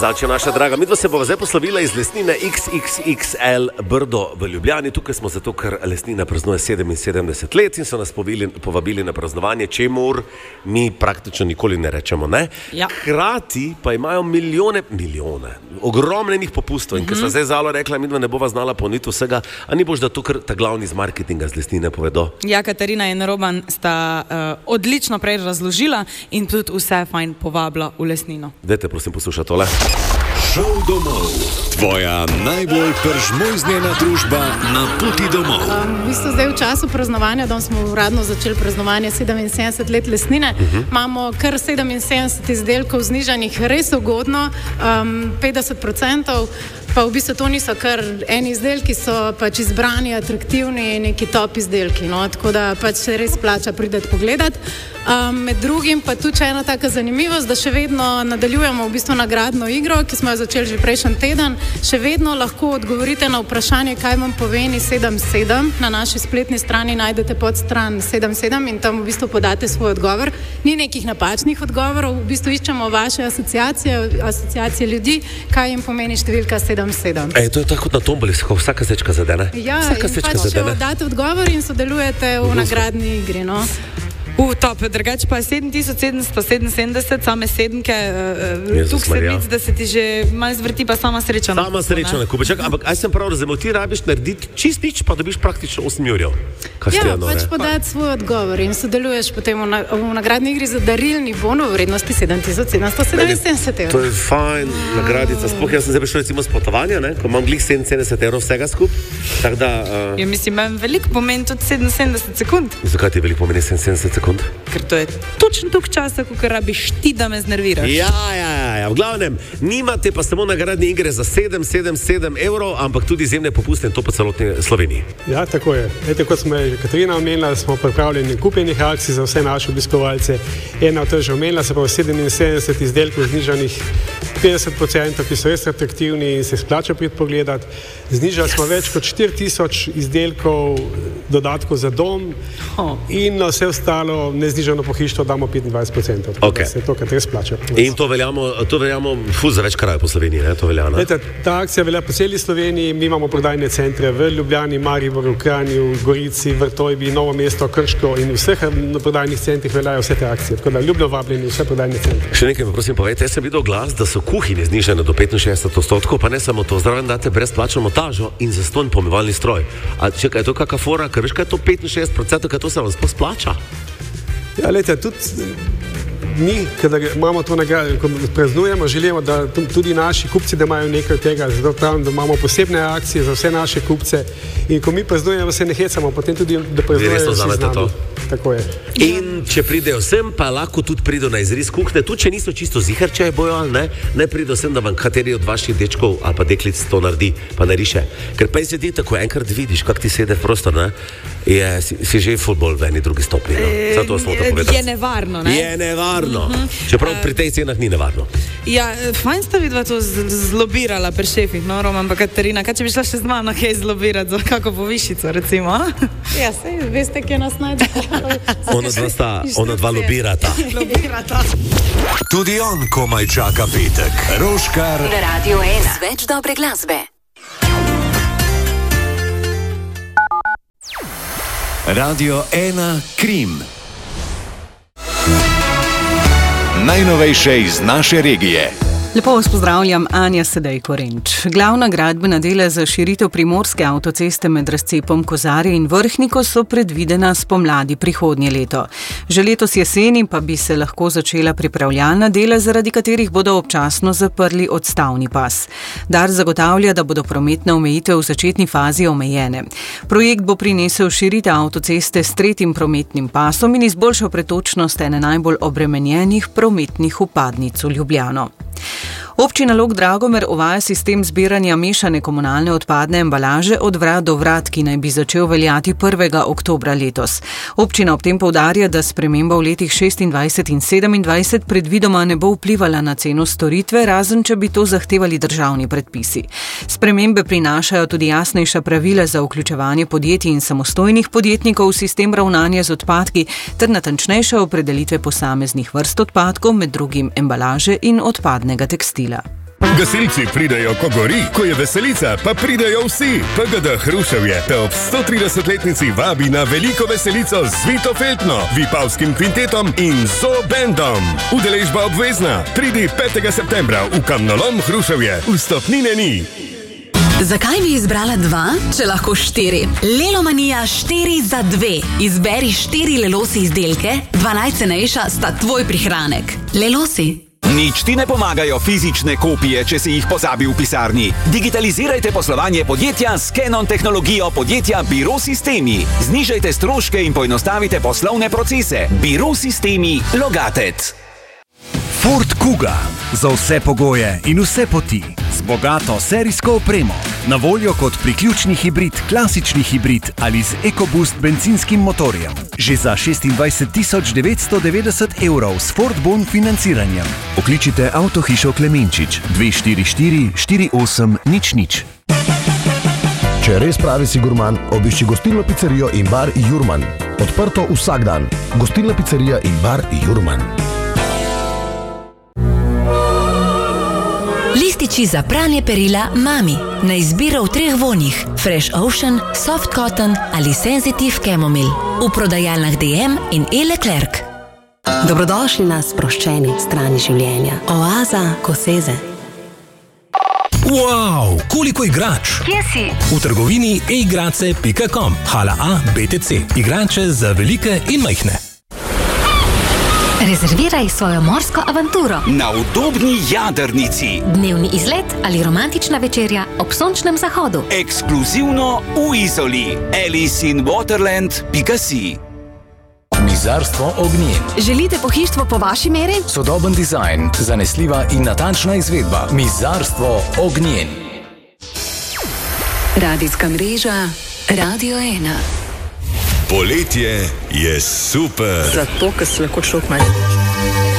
Zanče naša draga, midva se bova zdaj poslovila iz lesnine XXXL Brdo v Ljubljani. Tukaj smo zato, ker lesnina praznuje 77 let in so nas povabili na praznovanje, čemur mi praktično nikoli ne rečemo, ne? Ja. Hkrati pa imajo milijone, ogromnenih popustov in ker sva zdaj Zalo rekla, midva ne bova znala poniti vsega, a ni boš, da to kar ta glavni iz marketinga z lesnine povedo? Ja, Katarina in Roman sta odlično prej razložila in tudi vse fajn povabila v lesnino. Dajte prosim poslušati tole. Šov domov. Tvoja najbolj peržmojznjena družba na poti domov. V bistvu zdaj v času praznovanja, danes smo uradno začeli praznovanje 77 let lesnine, imamo kar 77 izdelkov znižanih res ugodno, 50%, pa v bistvu to niso kar eni izdelki, so pač izbrani, atraktivni, neki top izdelki, no, tako da pač se res plača prideti pogledati. Med drugim pa tudi ena taka zanimivost, da še vedno nadaljujemo v bistvu nagradno igro, ki smo jo začeli že prejšnji teden. Še vedno lahko odgovorite na vprašanje, kaj vam pomeni 77. Na naši spletni strani najdete podstran 77 in tam v bistvu podate svoj odgovor. Ni nekih napačnih odgovorov, v bistvu iščemo vaše asociacije ljudi, kaj jim pomeni številka 77. To je tako kot na tomboli, vsaka sečka zadene. Ja, in pač če date odgovor in sodelujete v nagradni igri, no. Top, drugače pa 7777, same sedemke, tukaj sedmic, da se ti že malo zvrti, pa sama sreča. Sama sreča na kupe. Ampak aj sem prav razumel, ti rabiš narediti čist nič, pa dobiš praktično 8 jurjev. Ja, pač podati svoj odgovor in sodeluješ potem v nagradni igri za darilni bon v vrednosti 7777 €. To je fajn nagradica. Sploh jaz sem zdaj prišel recimo s potovanja, ne, ko imam glih 77 € vsega skup. Tak da, Ja, mislim, imam veliko pomen tudi 77 sekund. Zakaj ti veliko pomeni 77 sekund? Ker to je točno toliko časa, ko rabiš ti, da me znerviraš. Ja. V glavnem, nimate pa samo nagradne igre za 777 €, ampak tudi izjemne popuste in to po celotni Sloveniji. Ja, tako je. Ete, kot smo že Katarina omenila, smo pripravljeni kupenih akcij za vse naše obiskovalce. Ena od teh že omenila, se pa 77 izdelkov znižanih 50%, ki so res atraktivni in se splača priti pogledati. Znižali smo več kot 4000 izdelkov dodatkov za dom in na vse ostalo neznižano pohištvo damo 25%. Tako da se to, kar res plača. In to veljamo za več krajev po Sloveniji, ne? To velja, ne? Ta akcija velja po celi Sloveniji. Mi imamo prodajne centre v Ljubljani, Mariboru, Kranju, Gorici, Vrtojbi, Novo mesto, Krško in vseh prodajnih centrih veljajo vse te akcije. Tako da ljubno vabljeni vse prodajne centre. Še nekaj mi prosim povejte, jaz sem videl glas, da so kuhinje znižane do 65%, pa ne samo to, zraven date brezplačno montažo in zastonj pomivalni stroj. A čekaj, je to kakva fora, ker veš kaj je to 65%, kaj to se vam sploh splača? Ja, lejte, tudi mi, kadar imamo to nagrado, ko praznujemo, želimo, da tudi naši kupci, da imajo nekaj tega, zato pravim, da imamo posebne akcije za vse naše kupce in ko mi praznujemo, se ne hecamo, potem tudi, da praznujejo vsi z nami. Tako je. In če pridejo sem, pa lahko tudi pridejo na izris kuhne, tudi če niso čisto ziher, če je bojo ali ne pridejo sem, da vam kateri od vaših dečkov ali pa deklic to naredi, pa nariše. Ker pa se ti tako enkrat vidiš, kak ti sede v prostor, ne, si že futbol v eni drugi stopni. Zato smo to povedali. Je nevarno, ne? Je nevarno. Čeprav pri tej cenah ni nevarno. Ja, fajn sta vidva to zlobirala pri šefih, no, Roman pa Katarina. Kaj če bi šla še z mano kaj zlobirati za kako povišico, recimo? Ja, sej, veste, kje nas najde. Ona dva lobirata. Tudi on komaj čaka petek. Roškar Na Radio 1. Več dobre glasbe. Radio 1 Krim. Najnovejše iz naše regije. Lepo vas pozdravljam, Anja Sedej Korenč. Glavna gradbena dela za širitev primorske avtoceste med razcepom Kozarje in Vrhniko so predvidena spomladi prihodnje leto. Že letos jeseni pa bi se lahko začela pripravljalna dela, zaradi katerih bodo občasno zaprli odstavni pas. Dars zagotavlja, da bodo prometne omejitve v začetni fazi omejene. Projekt bo prinesel širitev avtoceste s 3. prometnim pasom in izboljšal pretočnost ene najbolj obremenjenih prometnih vpadnic v Ljubljano. Občina Log-Dragomer uvaja sistem zbiranja mešane komunalne odpadne embalaže od vrat do vrat, ki naj bi začel veljati 1. oktobra letos. Občina ob tem poudarja, da sprememba v letih 26 in 27 predvidoma ne bo vplivala na ceno storitve, razen če bi to zahtevali državni predpisi. Spremembe prinašajo tudi jasnejša pravila za vključevanje podjetij in samostojnih podjetnikov v sistem ravnanja z odpadki ter natančnejše opredelitve posameznih vrst odpadkov, med drugim embalaže in odpadnega tekstila. Gasilci pridejo, ko gori, ko je veselica, pa pridejo vsi. PGD Hruševje te ob 130-letnici vabi na veliko veselico z Vito Feltno, Vipavskim kvintetom in Zoo Bandom. Udeležba obvezna. Pridi 5. septembra v Kamnolom Hruševje. Vstopnine ni. Zakaj bi izbrala 2, če lahko 4? Lelomanija 4 za 2. Izberi 4 Lelosi izdelke, 2 najcenejša sta tvoj prihranek. Lelosi. Nič ti ne pomagajo fizične kopije, če si jih pozabi v pisarni. Digitalizirajte poslovanje podjetja s Canon tehnologijo podjetja Biro Sistemi. Znižajte stroške in poenostavite poslovne procese. Biro Sistemi Logatec. Ford Kuga. Za vse pogoje in vse poti. Z bogato serijsko opremo. Na voljo kot priključni hibrid, klasični hibrid ali z EcoBoost benzinskim motorjem. Že za 26.990 € s Ford Bon financiranjem. Pokličite Avtohišo Klemenčič 244 4800. Če res pravi si gurman, obišči gostilno pizzerijo in bar Jurman. Odprto vsak dan. Gostilna pizzerija in bar Jurman. Lističi za pranje perila Mami. Na izbiro v 3 vonjih. Fresh Ocean, Soft Cotton ali Sensitive Chamomile. V prodajalnah DM in E-Leclerc. Dobrodošli na sproščeni strani življenja. Oaza Koseze. Wow, koliko igrač! Kje si? V trgovini eigrace.com. Hala A, BTC. Igrače za velike in majhne. Rezerviraj svojo morsko avanturo. Na udobni jadrnici. Dnevni izlet ali romantična večerja ob sončnem zahodu. Ekskluzivno v Izoli. AliceInWaterland.si. Mizarstvo Ognjen. Želite pohištvo po vaši meri? Sodoben dizajn, zanesljiva in natančna izvedba. Mizarstvo Ognjen. Radijska mreža Radio 1. Poletje je super. Zato, ker se lahko človek malo